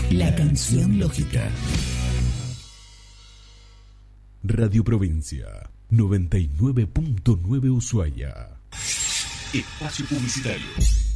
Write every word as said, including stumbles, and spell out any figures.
La canción lógica. Radio Provincia, noventa y nueve punto nueve Ushuaia. Espacio publicitario.